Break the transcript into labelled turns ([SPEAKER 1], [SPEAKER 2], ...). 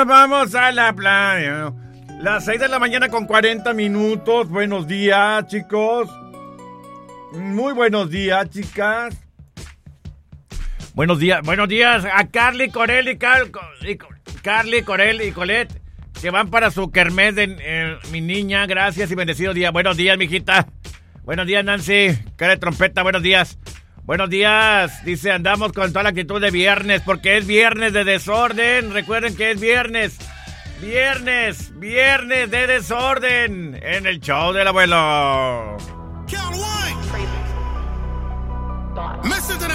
[SPEAKER 1] nos vamos a la playa. Las 6 de la mañana con 40 minutos. Buenos días, chicos. Muy buenos días, chicas. Buenos días a Carly, Corel y Carly, Corel y Colette, que van para su kermés de mi niña. Gracias y bendecido día. Buenos días, mijita. Buenos días, Nancy. Cara de trompeta, buenos días. Buenos días. Dice, andamos con toda la actitud de viernes, porque es viernes de desorden. Recuerden que es viernes. Viernes de desorden en el show del abuelo.
[SPEAKER 2] Count one.